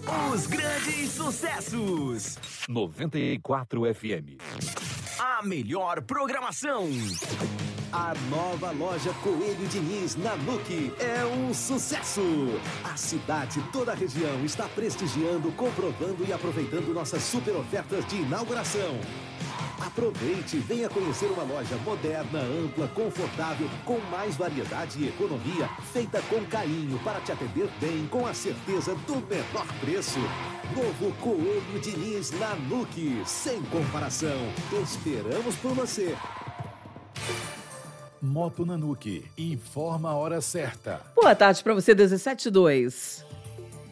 Os grandes sucessos. 94 FM. A melhor programação. A nova loja Coelho Diniz na NUC é um sucesso! A cidade, toda a região está prestigiando, comprovando e aproveitando nossas super ofertas de inauguração. Aproveite e venha conhecer uma loja moderna, ampla, confortável, com mais variedade e economia, feita com carinho para te atender bem, com a certeza do menor preço. Novo Coelho Diniz na NUC, sem comparação. Esperamos por você. Moto Nanuque, informa a hora certa. Boa tarde para você, 17:02.